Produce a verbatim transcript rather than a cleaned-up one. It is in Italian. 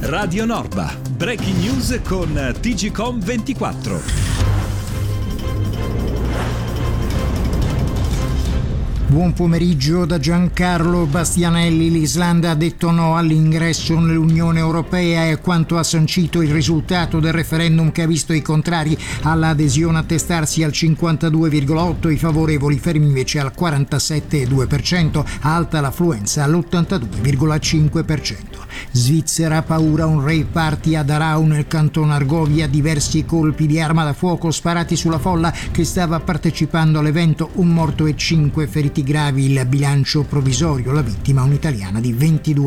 Radio Norba. Breaking news con T G Com ventiquattro. Buon pomeriggio da Giancarlo Bastianelli. L'Islanda ha detto no all'ingresso nell'Unione Europea e quanto ha sancito il risultato del referendum che ha visto i contrari all'adesione attestarsi al cinquantadue virgola otto per cento, i favorevoli fermi invece al quarantasette virgola due per cento, alta l'affluenza all'ottantadue virgola cinque per cento. Svizzera, paura, un rave party ad Arau nel canton Argovia, diversi colpi di arma da fuoco sparati sulla folla che stava partecipando all'evento, un morto e cinque feriti gravi, il bilancio provvisorio, la vittima un'italiana di ventidue